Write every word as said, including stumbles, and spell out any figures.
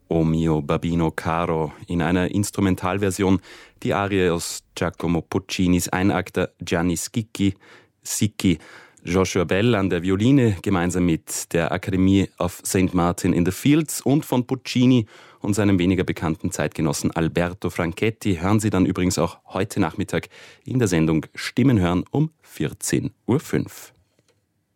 O mio Babino Caro in einer Instrumentalversion, die Arie aus Giacomo Puccinis Einakter Gianni Schicchi, Sicchi, Joshua Bell an der Violine gemeinsam mit der Akademie of Saint Martin in the Fields und von Puccini und seinem weniger bekannten Zeitgenossen Alberto Franchetti hören Sie dann übrigens auch heute Nachmittag in der Sendung Stimmen hören um vierzehn Uhr fünf.